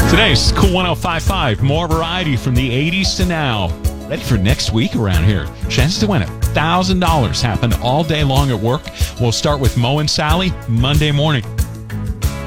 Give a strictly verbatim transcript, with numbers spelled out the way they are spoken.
Today's Cool one oh five point five. More variety from the eighties to now. Ready for next week around here. Chance to win one thousand dollars happen all day long at work. We'll start with Mo and Sally Monday morning.